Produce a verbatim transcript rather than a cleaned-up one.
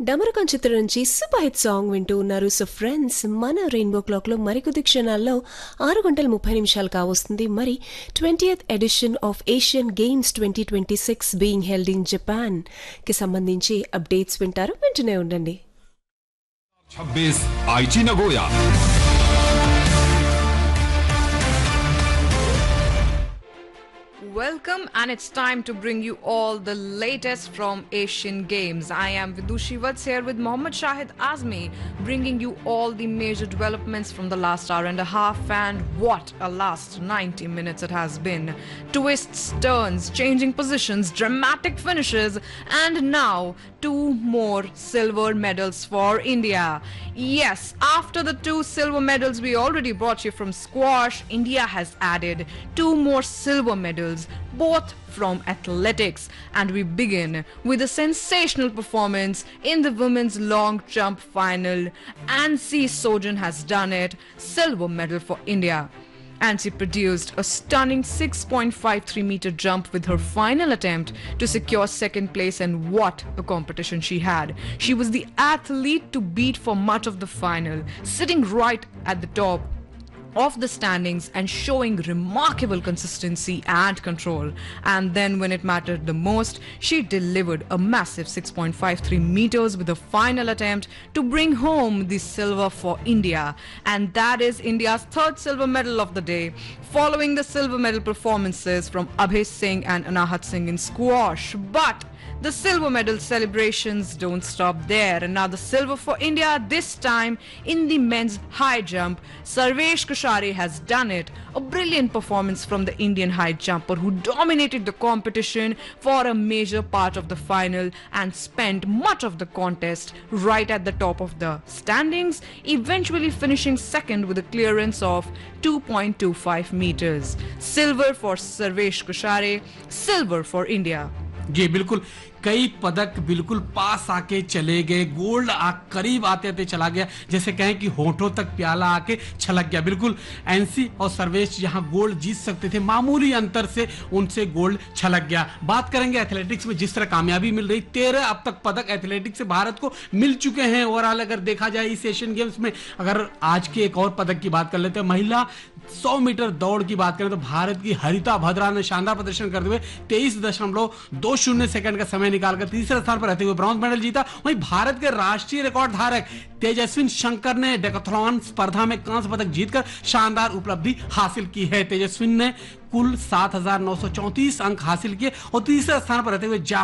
డమరకం చిత్రం నుంచి super hit song వింటూ ఉన్నారు. సో ఫ్రెండ్స్, మన రెయిన్బో క్లాక్ లో మరికొద్ది క్షణాల్లో ఆరు గంటల ముప్పై నిమిషాలు కావస్తుంది. మరి twentieth edition of Asian games twenty twenty six being held in Japan కి సంబంధించి అప్డేట్స్ వింటారు. వింటూనే ఉండండి. छब्बीस आईची Nagoya Welcome, and it's time to bring you all the latest from Asian Games. I am Vidushi Vats here with Mohammad Shahid Azmi, bringing you all the major developments from the last hour and a half, and what a last ninety minutes it has been. Twists, turns, changing positions, dramatic finishes, and now two more silver medals for India. Yes, after the two silver medals we already brought you from squash, India has added two more silver medals, both from athletics, and we begin with a sensational performance in the women's long jump final. Ansi Sojan has done it, silver medal for India. Ansi produced a stunning six point five three meter jump with her final attempt to secure second place, and what a competition she had. She was the athlete to beat for much of the final, sitting right at the top of the standings and showing remarkable consistency and control. And then when it mattered the most, she delivered a massive six point five three meters with a final attempt to bring home the silver for India. And that is India's third silver medal of the day, following the silver medal performances from Abhay Singh and Anahat Singh in squash. But the silver medal celebrations don't stop there. Another silver for India, this time in the men's high jump. Sarvesh Kushare has done it. A brilliant performance from the Indian high jumper who dominated the competition for a major part of the final and spent much of the contest right at the top of the standings, eventually finishing second with a clearance of two point two five meters. Silver for Sarvesh Kushare, silver for India. जी बिल्कुल, कई पदक बिल्कुल पास आके चले गए, gold आ करीब आते आते चला गया, जैसे कहें कि होठों तक प्याला आके छलक गया। बिल्कुल एनसी और सर्वेश यहाँ गोल्ड जीत सकते थे, मामूली अंतर से उनसे गोल्ड छलक गया। बात करेंगे एथलेटिक्स में जिस तरह कामयाबी मिल रही, तेरह अब तक पदक एथलेटिक्स से भारत को मिल चुके हैं। ओवरऑल अगर देखा जाए इस एशियन गेम्स में, अगर आज के एक और पदक की बात कर लेते हैं, महिला सौ मीटर दौड़ की बात करें तो भारत की हरिता भद्रा ने शानदार प्रदर्शन करते हुए तेईस दशमलव दो शून्य सेकंड का समय निकालकर तीसरे स्थान पर रहते हुए ब्रॉन्ज मेडल जीता। वहीं भारत के राष्ट्रीय रिकॉर्ड धारक तेजस्विन शंकर ने डेकाथलॉन स्पर्धा में कांस्य पदक जीतकर शानदार उपलब्धि हासिल की है। तेजस्विन ने कुल सात हजार नौ सौ चौंतीस अंक हासिल किए और तीसरे स्थान पर रहते हुए